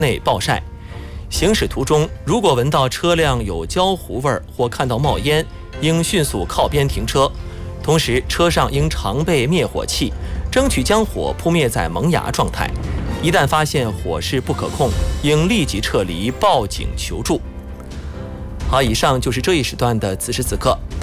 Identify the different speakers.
Speaker 1: 内暴晒。行驶途中，如果闻到车辆有焦糊味或看到冒烟，应迅速靠边停车。同时，车上应常备灭火器，争取将火扑灭在萌芽状态。一旦发现火势不可控，应立即撤离，报警求助。好，以上就是这一时段的此时此刻。